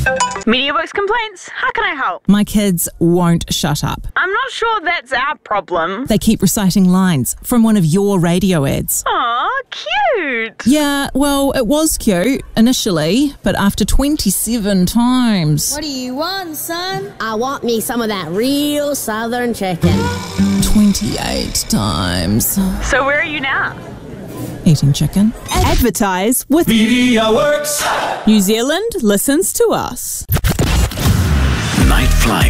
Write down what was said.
MediaWorks complaints. How can I help? My kids won't shut up. I'm not sure that's our problem. They keep reciting lines from one of your radio ads. Aw, cute. Yeah, well, it was cute initially, but after 27 times. What do you want, son? I want me some of that real southern chicken. 28 times. So where are you now? Eating chicken. Advertise with MediaWorks. New Zealand listens to us. Night Flight.